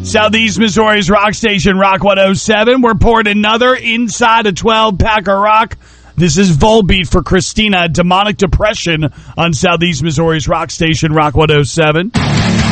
Southeast Missouri's rock station, Rock 107. We're pouring another Inside a 12-pack of rock. This is Volbeat for Christina, Demonic Depression on Southeast Missouri's rock station, Rock 107.